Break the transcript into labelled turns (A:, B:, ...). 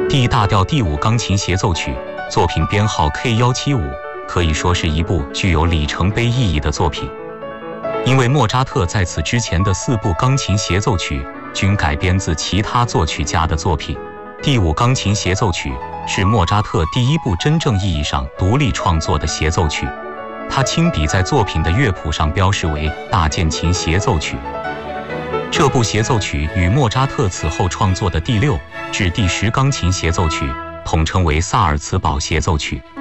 A: D 大调第5钢琴协奏曲，作品编号 K175，可以说是一部具有里程碑意义的作品。因为莫扎特在此之前的4部钢琴协奏曲均改编自其他作曲家的作品，第5钢琴协奏曲是莫扎特第1部真正意义上独立创作的协奏曲，他亲笔在作品的乐谱上标示为大键琴协奏曲。这部协奏曲与莫扎特此后创作的第6至第10钢琴协奏曲统称为萨尔茨堡协奏曲。